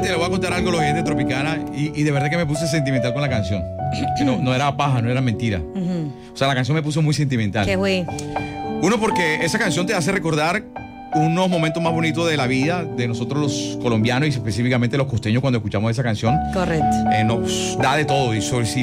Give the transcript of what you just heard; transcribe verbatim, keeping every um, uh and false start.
Fíjate, le voy a contar algo a los oyentes de Tropicana y, y de verdad que me puse sentimental con la canción. Que no, no era paja, no era mentira. Uh-huh. O sea, la canción me puso muy sentimental. Qué güey. Uno, porque esa canción te hace recordar unos momentos más bonitos de la vida de nosotros los colombianos y específicamente los costeños cuando escuchamos esa canción. Correcto. Eh, nos da de todo y sobre, si